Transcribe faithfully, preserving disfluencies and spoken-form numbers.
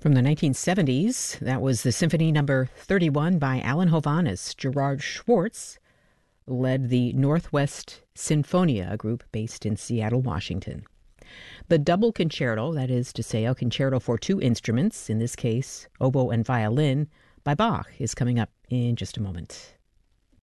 From the nineteen seventies, that was the Symphony Number thirty-one by Alan Hovhaness. Gerard Schwartz led the Northwest Sinfonia, a group based in Seattle, Washington. The double concerto, that is to say, a concerto for two instruments, in this case, oboe and violin, by Bach, is coming up in just a moment.